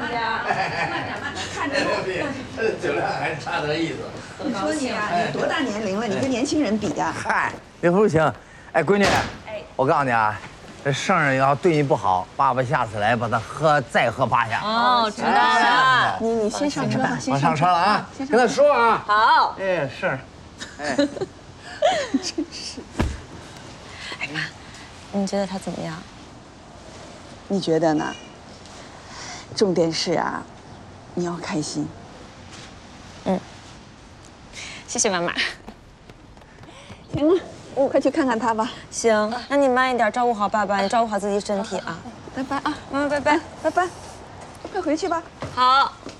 看着酒量还差点意思。 你说你啊，你多大年龄了？你跟年轻人比呀？ 嗨，也不行。哎，闺女，我告诉你啊，这圣人要对你不好，爸爸下次来把他再喝8下。 哦，知道了。 你先上车吧， 我上车了啊，跟他说啊。 好。 哎，是。哎， 真是。 哎妈，你觉得他怎么样？ 你觉得呢？重点是啊，你要开心。 谢谢妈妈。 行了，快去看看他吧。 行，那你慢一点，照顾好爸爸，你照顾好自己身体啊。 拜拜啊， 妈妈，拜拜， 拜拜，快回去吧。 好。